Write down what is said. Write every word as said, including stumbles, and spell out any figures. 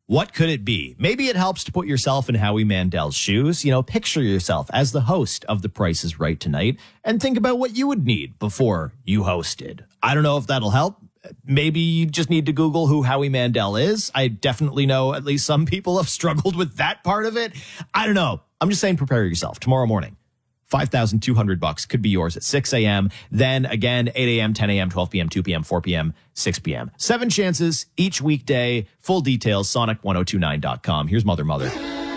What could it be? Maybe it helps to put yourself in Howie Mandel's shoes. You know, picture yourself as the host of The Price is Right tonight and think about what you would need before you hosted. I don't know if that'll help. Maybe you just need to Google who Howie Mandel is. I definitely know at least some people have struggled with that part of it. I don't know. I'm just saying prepare yourself. Tomorrow morning, five thousand two hundred bucks could be yours at six a.m. Then again, eight a.m., ten a.m., twelve p.m., two p.m., four p.m., six p.m. Seven chances each weekday. Full details, sonic ten twenty-nine dot com. Here's Mother Mother.